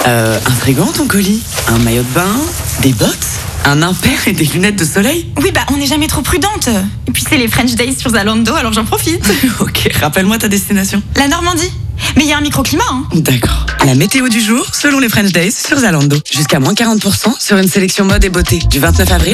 Un frigo, ton colis, un maillot de bain, des bottes, un impair et des lunettes de soleil. Oui, bah on n'est jamais trop prudente. Et puis c'est les French Days sur Zalando, alors j'en profite. Ok, rappelle-moi ta destination. La Normandie. Mais il y a un microclimat, hein. D'accord. La météo du jour, selon les French Days sur Zalando. Jusqu'à moins 40% sur une sélection mode et beauté. Du 29 avril